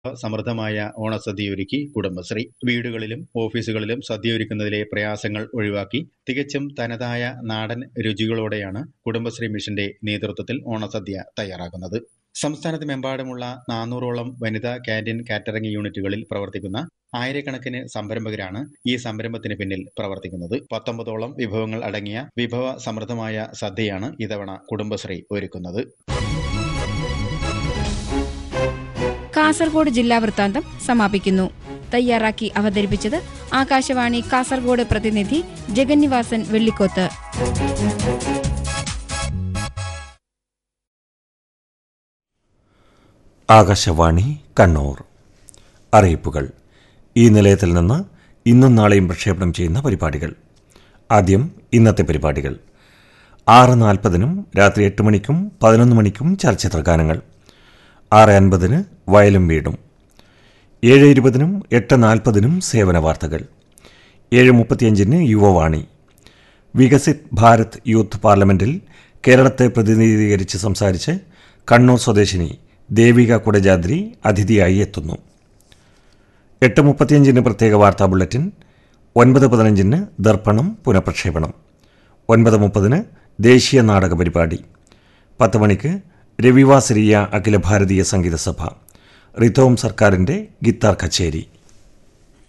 സമൃദ്ധമായ ഓണസദ്യയൊരുക്കി കുടുംബശ്രീ. വീടുകളിലും ഓഫീസുകളിലും സദ്യയൊരുക്കുന്നതിലെ പ്രയാസങ്ങൾ ഒഴിവാക്കി തികച്ചും തനതായ നാടൻ രുചികളോടെയാണ് കുടുംബശ്രീ മിഷന്റെ നേതൃത്വത്തിൽ ഓണസദ്യ തയ്യാറാക്കുന്നത്. സംസ്ഥാനത്തെമ്പാടുമുള്ള 400ഓളം വനിതാ ക്യാന്റീൻ കാറ്ററിംഗ് യൂണിറ്റുകളിൽ പ്രവർത്തിക്കുന്ന ആയിരക്കണക്കിന് സംരംഭകരാണ് ഈ സംരംഭത്തിന് പിന്നിൽ പ്രവർത്തിക്കുന്നത്. 19ഓളം വിഭവങ്ങൾ അടങ്ങിയ വിഭവ സമൃദ്ധമായ സദ്യയാണ് ഇത്തവണ കുടുംബശ്രീ ഒരുക്കുന്നത്. കാസർഗോഡ് ജില്ലാ വൃത്താന്തം സമാപിക്കുന്നു. തയ്യാറാക്കി അവതരിപ്പിച്ചത് ആകാശവാണി കാസർഗോഡ് പ്രതിനിധി ജഗന്നിവാസൻ വെള്ളിക്കോത്ത്. ആകാശവാണി കണ്ണൂർ. അറിയിപ്പുകൾ. ഈ നിലയത്തിൽ നിന്ന് ഇന്നും നാളെയും പ്രക്ഷേപണം ചെയ്യുന്ന പരിപാടികൾ. ആദ്യം ഇന്നത്തെ പരിപാടികൾ. 6:40 രാത്രി 8 മണിക്കും 11 മണിക്കും ചലച്ചിത്രഗാനങ്ങൾ. 6:50 വയലും വീടും. 7:20 8:40 സേവന വാർത്തകൾ. 7:35 യുവവാണി. വികസിത് ഭാരത് യൂത്ത് പാർലമെന്റിൽ കേരളത്തെ പ്രതിനിധീകരിച്ച് സംസാരിച്ച് കണ്ണൂർ സ്വദേശിനി ദേവിക കുടജാദ്രി അതിഥിയായി എത്തുന്നു. 8:35 പ്രത്യേക വാർത്താ ബുള്ളറ്റിൻ. 9:15 ദർപ്പണം പുനഃപ്രക്ഷേപണം. 9:30 ദേശീയ നാടക പരിപാടി. 10 മണിക്ക് രവിവാസരീയ അഖില ഭാരതീയ സംഗീത സഭ റിത്തോം സർക്കാരിൻ്റെ ഗിത്താർ കച്ചേരി.